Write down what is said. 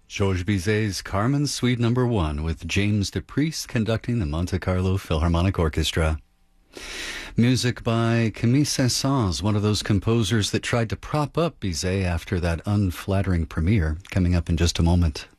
Georges Bizet's Carmen Suite No. 1 with James DePriest conducting the Monte Carlo Philharmonic Orchestra. Music by Camille Saint-Saëns, one of those composers that tried to prop up Bizet after that unflattering premiere, coming up in just a moment.